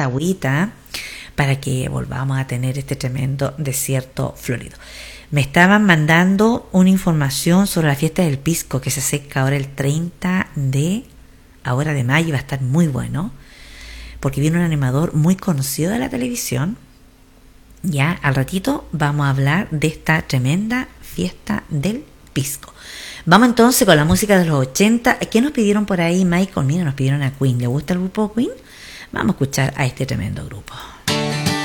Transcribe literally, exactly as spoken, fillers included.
esta agüita para que volvamos a tener este tremendo desierto florido. Me estaban mandando una información sobre la fiesta del pisco que se acerca ahora el treinta de ahora de mayo y va a estar muy bueno porque viene un animador muy conocido de la televisión. Ya al ratito vamos a hablar de esta tremenda fiesta del pisco. Vamos entonces con la música de los ochenta. ¿Qué nos pidieron por ahí, Michael? Mira, nos pidieron a Queen. ¿Le gusta el grupo Queen? Vamos a escuchar a este tremendo grupo.